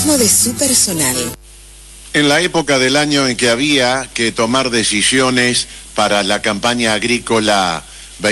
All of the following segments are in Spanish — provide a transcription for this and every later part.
ritmo de su personal. En la época del año en que había que tomar decisiones para la campaña agrícola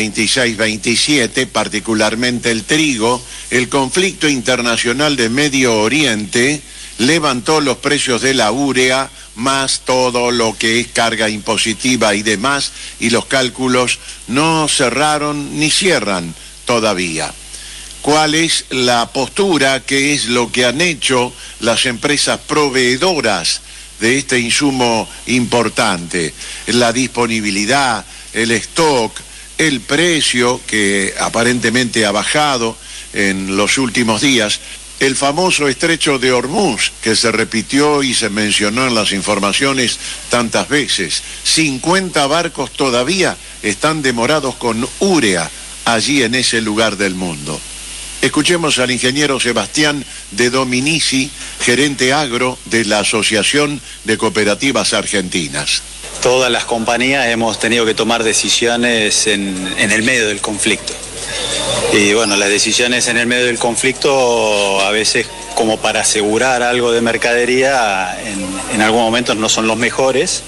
26-27, particularmente el trigo, el conflicto internacional de Medio Oriente levantó los precios de la urea, más todo lo que es carga impositiva y demás, y los cálculos no cerraron ni cierran todavía. ¿Cuál es la postura? ¿Qué es lo que han hecho las empresas proveedoras de este insumo importante? La disponibilidad, el stock, el precio que aparentemente ha bajado en los últimos días, el famoso estrecho de Hormuz que se repitió y se mencionó en las informaciones tantas veces. 50 barcos todavía están demorados con urea allí en ese lugar del mundo. Escuchemos al ingeniero Sebastián de Dominici, gerente agro de la Asociación de Cooperativas Argentinas. Todas las compañías hemos tenido que tomar decisiones en el medio del conflicto. Y bueno, las decisiones en el medio del conflicto a veces como para asegurar algo de mercadería en algún momento no son los mejores.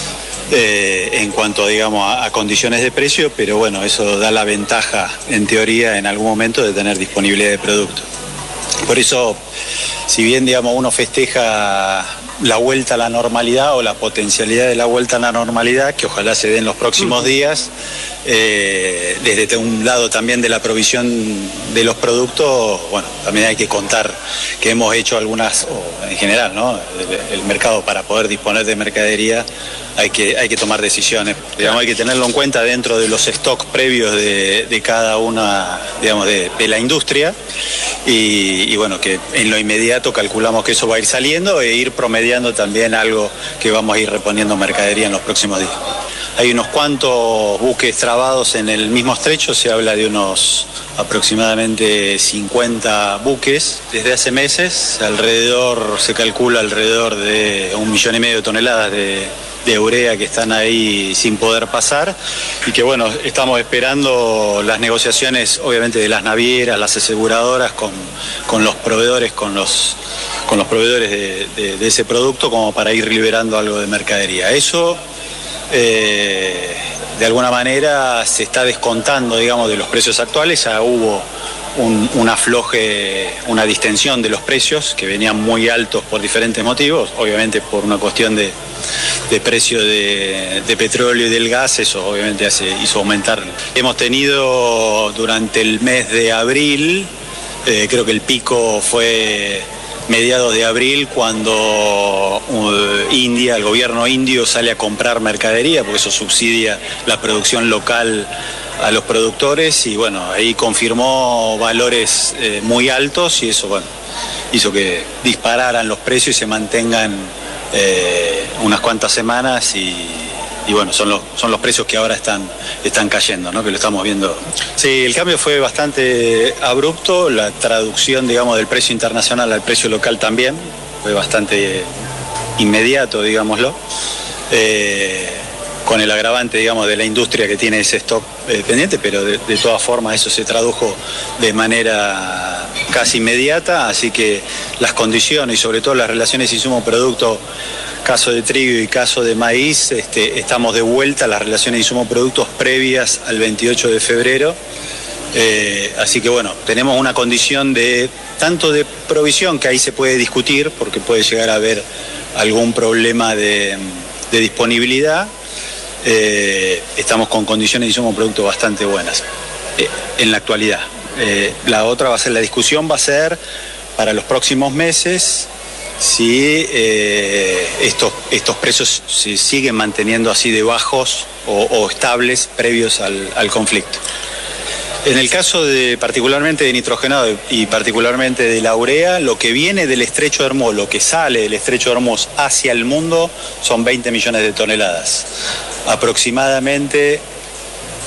En cuanto, digamos, a condiciones de precio, pero bueno, eso da la ventaja, en teoría, en algún momento de tener disponibilidad de producto. Por eso, si bien, digamos, uno festeja la vuelta a la normalidad o la potencialidad de la vuelta a la normalidad, que ojalá se dé en los próximos días, desde un lado también de la provisión de los productos, bueno, también hay que contar que hemos hecho algunas, o en general, ¿no? El mercado, para poder disponer de mercadería, hay que tomar decisiones. Digamos, hay que tenerlo en cuenta dentro de los stocks previos de cada una, digamos, de la industria, y bueno, que en lo inmediato calculamos que eso va a ir saliendo e ir promediando también algo que vamos a ir reponiendo mercadería en los próximos días. Hay unos cuantos buques trabados en el mismo estrecho, se habla de unos aproximadamente 50 buques desde hace meses, se calcula alrededor de 1,5 millones de toneladas de urea que están ahí sin poder pasar, y que bueno, estamos esperando las negociaciones obviamente de las navieras, las aseguradoras con los proveedores, con los proveedores de ese producto, como para ir liberando algo de mercadería. Eso de alguna manera se está descontando, digamos, de los precios actuales. Ya hubo un afloje, una distensión de los precios que venían muy altos por diferentes motivos, obviamente por una cuestión de precio de petróleo y del gas. Eso obviamente hizo aumentar. Hemos tenido durante el mes de abril, creo que el pico fue mediados de abril, cuando el gobierno indio sale a comprar mercadería, porque eso subsidia la producción local a los productores, y bueno, ahí confirmó valores muy altos, y eso, bueno, hizo que dispararan los precios y se mantengan unas cuantas semanas, y bueno, son los precios que ahora están cayendo, ¿no? Que lo estamos viendo. Sí, el cambio fue bastante abrupto, la traducción, digamos, del precio internacional al precio local también fue bastante inmediato, digámoslo, con el agravante, digamos, de la industria que tiene ese stock pendiente, pero de todas formas eso se tradujo de manera casi inmediata, así que las condiciones y sobre todo las relaciones insumo-producto, caso de trigo y caso de maíz, estamos de vuelta a las relaciones insumo-productos previas al 28 de febrero. Así que bueno, tenemos una condición tanto de provisión, que ahí se puede discutir porque puede llegar a haber algún problema de disponibilidad. Estamos con condiciones de insumo-producto bastante buenas en la actualidad. La otra la discusión va a ser para los próximos meses, si estos precios se siguen manteniendo así de bajos o estables previos al conflicto. En el caso particularmente de nitrogenado y particularmente de la urea, lo que viene del estrecho de Hormuz, lo que sale del estrecho de Hormuz hacia el mundo, son 20 millones de toneladas. Aproximadamente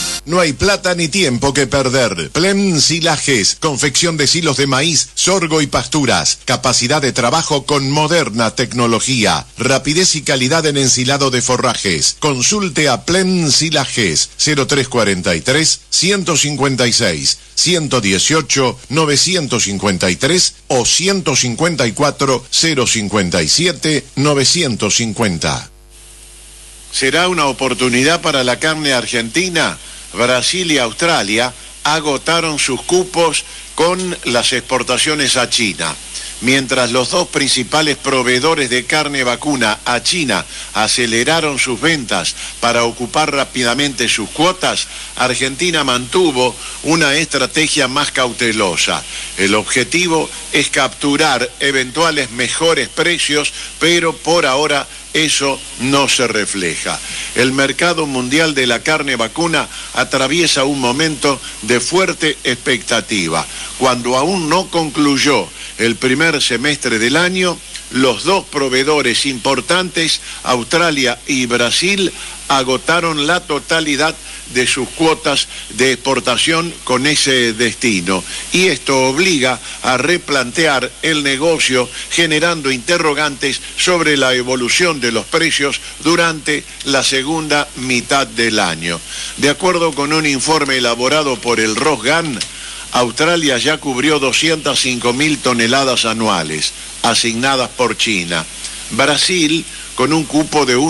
no hay plata ni tiempo que perder. Plen Silajes, confección de silos de maíz, sorgo y pasturas. Capacidad de trabajo con moderna tecnología. Rapidez y calidad en ensilado de forrajes. Consulte a Plen Silajes, 0343 156 118 953 o 154 057 950. ¿Será una oportunidad para la carne argentina? Brasil y Australia agotaron sus cupos con las exportaciones a China. Mientras los dos principales proveedores de carne vacuna a China aceleraron sus ventas para ocupar rápidamente sus cuotas, Argentina mantuvo una estrategia más cautelosa. El objetivo es capturar eventuales mejores precios, pero por ahora eso no se refleja. El mercado mundial de la carne vacuna atraviesa un momento de fuerte expectativa. Cuando aún no concluyó el primer semestre del año, los dos proveedores importantes, Australia y Brasil, agotaron la totalidad de sus cuotas de exportación con ese destino. Y esto obliga a replantear el negocio, generando interrogantes sobre la evolución de los precios durante la segunda mitad del año. De acuerdo con un informe elaborado por el Rosgan, Australia ya cubrió 205.000 toneladas anuales, asignadas por China. Brasil, con un cupo de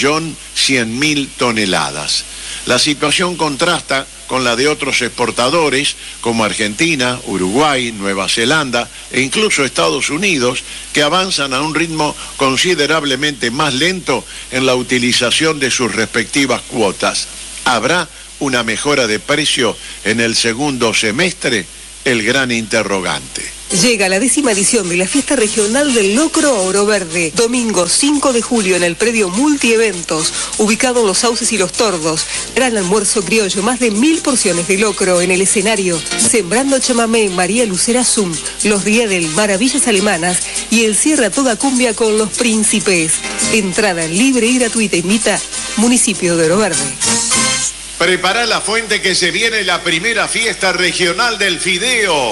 1.100.000 toneladas. La situación contrasta con la de otros exportadores como Argentina, Uruguay, Nueva Zelanda e incluso Estados Unidos, que avanzan a un ritmo considerablemente más lento en la utilización de sus respectivas cuotas. ¿Habrá una mejora de precio en el segundo semestre? El gran interrogante. Llega la 10ª edición de la Fiesta Regional del Locro a Oro Verde. Domingo 5 de julio en el predio Multieventos, ubicado en Los Sauces y Los Tordos. Gran almuerzo criollo, más de 1000 porciones de locro en el escenario. Sembrando chamamé, María Lucera Zum, Los Días del Maravillas Alemanas y el cierre a toda cumbia con Los Príncipes. Entrada libre y gratuita. Invita Municipio de Oro Verde. Prepara la fuente que se viene la primera fiesta regional del fideo.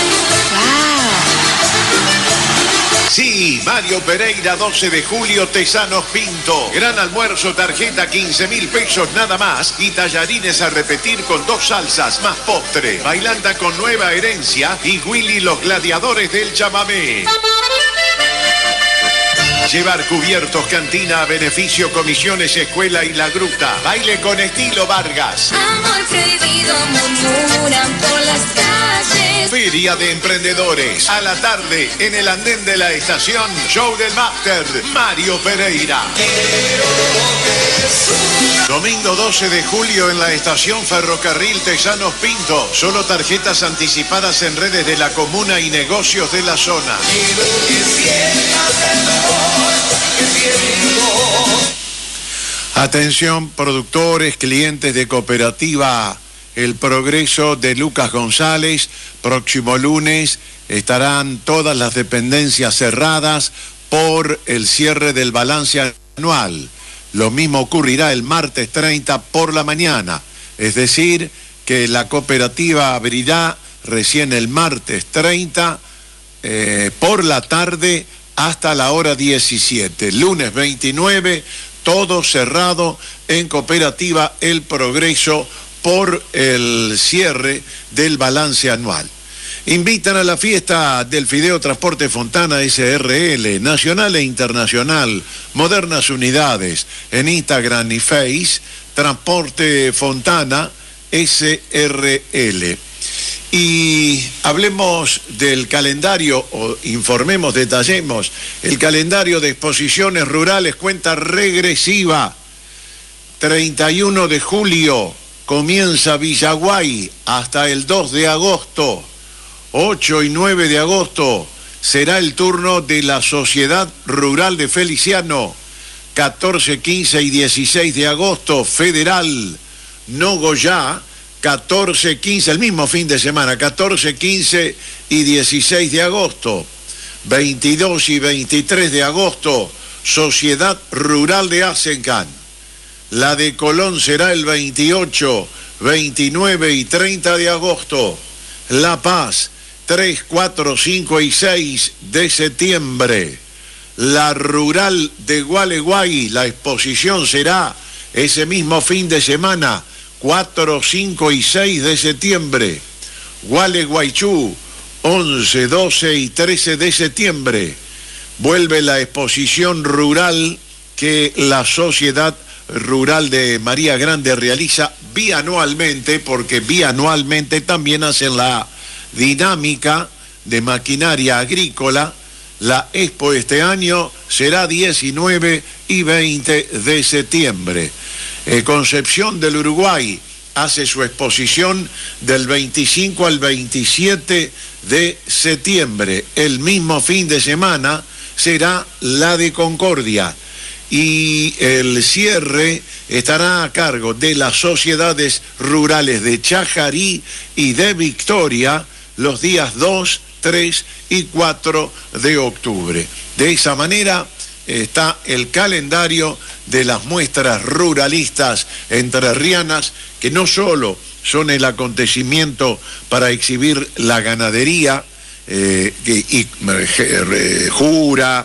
Sí, Mario Pereira, 12 de julio, Tesanos Pinto. Gran almuerzo, tarjeta 15.000 pesos nada más y tallarines a repetir con 2 salsas más postre. Bailanta con Nueva Herencia y Willy los Gladiadores del Chamamé. Llevar cubiertos, cantina a beneficio, comisiones, escuela y la gruta. Baile con estilo Vargas. Amor prohibido murmuran por las calles. Feria de Emprendedores. A la tarde, en el andén de la estación, show del máster, Mario Pereira. Domingo 12 de julio en la estación Ferrocarril Tesanos Pinto. Solo tarjetas anticipadas en redes de la comuna y negocios de la zona. Atención, productores, clientes de Cooperativa El Progreso de Lucas González. Próximo lunes estarán todas las dependencias cerradas por el cierre del balance anual. Lo mismo ocurrirá el martes 30 por la mañana. Es decir, que la cooperativa abrirá recién el martes 30 por la tarde hasta la hora 17. Lunes 29, todo cerrado en Cooperativa El Progreso por el cierre del balance anual. Invitan a la fiesta del Fideo Transporte Fontana SRL, nacional e internacional, modernas unidades en Instagram y Face, Transporte Fontana SRL. Y hablemos del calendario, o informemos, detallemos, el calendario de exposiciones rurales, cuenta regresiva. 31 de julio comienza Villaguay hasta el 2 de agosto. 8 y 9 de agosto será el turno de la Sociedad Rural de Feliciano. 14, 15 y 16 de agosto, Federal Nogoyá. 14, 15, el mismo fin de semana, 14, 15 y 16 de agosto. 22 y 23 de agosto, Sociedad Rural de Asencan. La de Colón será el 28, 29 y 30 de agosto. La Paz, 3, 4, 5 y 6 de septiembre. La Rural de Gualeguay, la exposición será ese mismo fin de semana, 4, 5 y 6 de septiembre. Gualeguaychú, 11, 12 y 13 de septiembre. Vuelve la exposición rural que la Sociedad Rural de María Grande realiza bianualmente, porque bianualmente también hacen la dinámica de maquinaria agrícola. La expo este año será 19 y 20 de septiembre. Concepción del Uruguay hace su exposición del 25 al 27 de septiembre. El mismo fin de semana será la de Concordia. Y el cierre estará a cargo de las sociedades rurales de Chajarí y de Victoria los días 2, 3 y 4 de octubre. De esa manera está el calendario de las muestras ruralistas entrerrianas, que no solo son el acontecimiento para exhibir la ganadería, jura,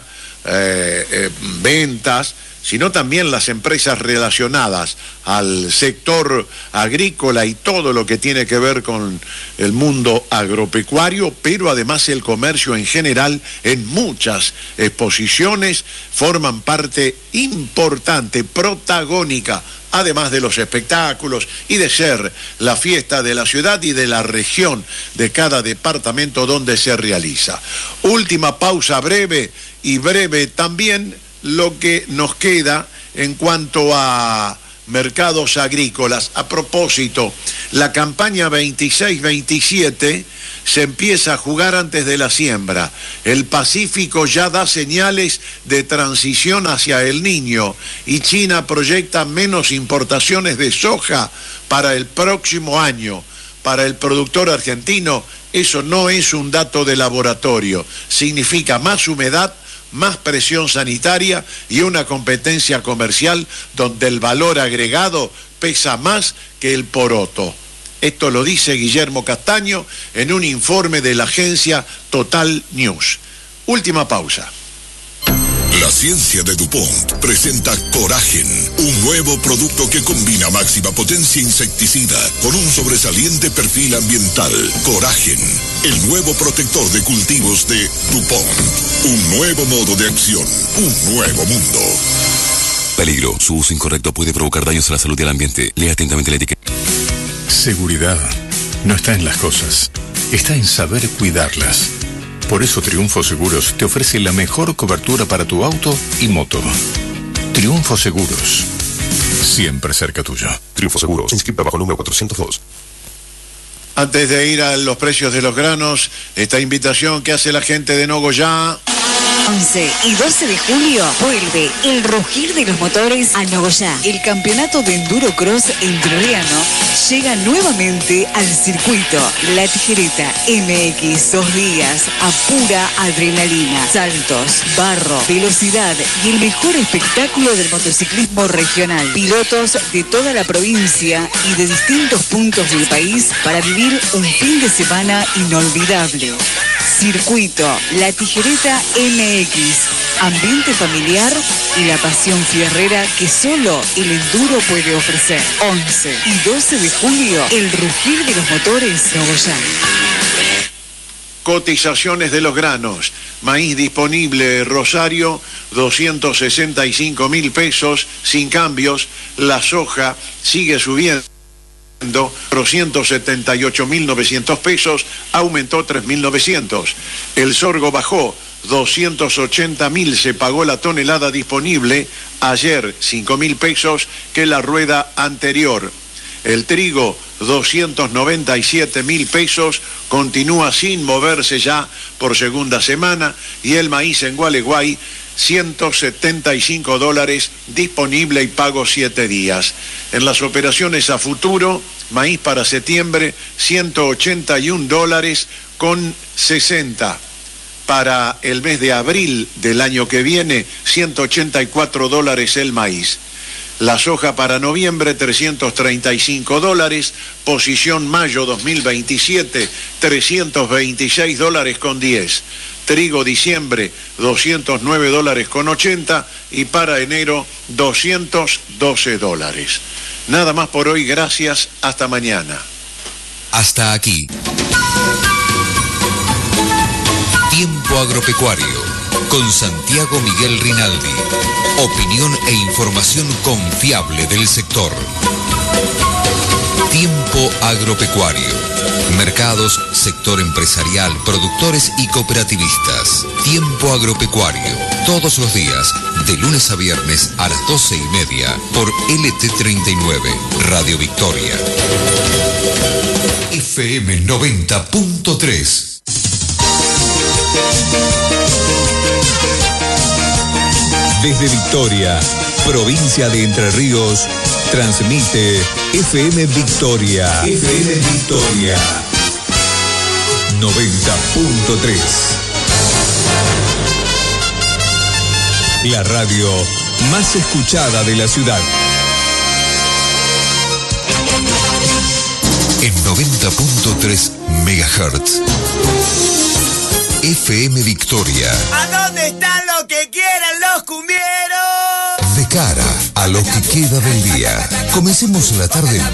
ventas, sino también las empresas relacionadas al sector agrícola y todo lo que tiene que ver con el mundo agropecuario, pero además el comercio en general. En muchas exposiciones forman parte importante, protagónica, además de los espectáculos y de ser la fiesta de la ciudad y de la región de cada departamento donde se realiza. Última pausa breve, y breve también lo que nos queda en cuanto a mercados agrícolas. A propósito, la campaña 26-27 se empieza a jugar antes de la siembra. El Pacífico ya da señales de transición hacia el Niño y China proyecta menos importaciones de soja para el próximo año. Para el productor argentino, eso no es un dato de laboratorio. Significa más humedad, más presión sanitaria y una competencia comercial donde el valor agregado pesa más que el poroto. Esto lo dice Guillermo Castaño en un informe de la agencia Total News. Última pausa. La ciencia de DuPont presenta Coragen, un nuevo producto que combina máxima potencia insecticida con un sobresaliente perfil ambiental. Coragen, el nuevo protector de cultivos de DuPont. Un nuevo modo de acción, un nuevo mundo. Peligro. Su uso incorrecto puede provocar daños a la salud y al ambiente. Lea atentamente la etiqueta. Seguridad no está en las cosas, está en saber cuidarlas. Por eso Triunfo Seguros te ofrece la mejor cobertura para tu auto y moto. Triunfo Seguros, siempre cerca tuyo. Triunfo Seguros, inscrita bajo número 402. Antes de ir a los precios de los granos, esta invitación que hace la gente de Nogoyá. 11 y 12 de julio vuelve el rugir de los motores a Nogoyá. El campeonato de Enduro Cross entrerriano llega nuevamente al circuito La Tijereta MX. 2 días a pura adrenalina, saltos, barro, velocidad y el mejor espectáculo del motociclismo regional. Pilotos de toda la provincia y de distintos puntos del país para vivir un fin de semana inolvidable. Circuito La Tijereta MX, ambiente familiar y la pasión fierrera que solo el enduro puede ofrecer. 11 y 12 de julio, el rugir de los motores Nogoyá. Cotizaciones de los granos. Maíz disponible Rosario, 265.000 pesos sin cambios. La soja sigue subiendo, 478.900 pesos, aumentó 3.900. El sorgo bajó 280.000, se pagó la tonelada disponible, ayer 5.000 pesos que la rueda anterior. El trigo 297.000 pesos, continúa sin moverse ya por segunda semana, y el maíz en Gualeguay $175 disponible y pago 7 días. En las operaciones a futuro, maíz para septiembre $181,60. Para el mes de abril del año que viene, $184 el maíz. La soja para noviembre, $335. Posición mayo 2027, $326.10. Trigo diciembre, $209.80. Y para enero, $212. Nada más por hoy, gracias, hasta mañana. Hasta aquí. Tiempo Agropecuario, con Santiago Miguel Rinaldi. Opinión e información confiable del sector. Tiempo Agropecuario. Mercados, sector empresarial, productores y cooperativistas. Tiempo Agropecuario. Todos los días, de lunes a viernes a las 12:30 por LT39, Radio Victoria. FM 90.3. Desde Victoria, provincia de Entre Ríos, transmite FM Victoria. FM Victoria 90.3. La radio más escuchada de la ciudad. En 90.3 MHz. FM Victoria. ¿A dónde están los que quieren los cumbieros? De cara a lo que queda del día. Comencemos la tarde